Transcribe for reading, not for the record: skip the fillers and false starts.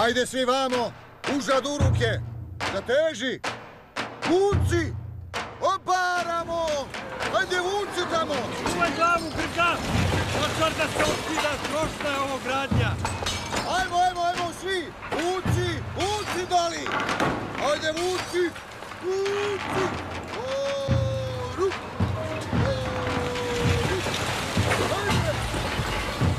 Ajde svi vamo, uzad u ruke, zateži, vunci, obaramo, ajde vunci tamo. Čuvaj glavu, Grga, počar da se otkida, strošna je ovo gradnja.